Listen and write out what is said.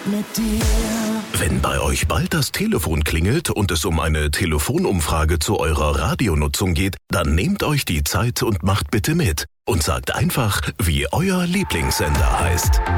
mit dir. Wenn bei euch bald das Telefon klingelt und es um eine Telefonumfrage zu eurer Radionutzung geht, dann nehmt euch die Zeit und macht bitte mit. Und sagt einfach, wie euer Lieblingssender heißt.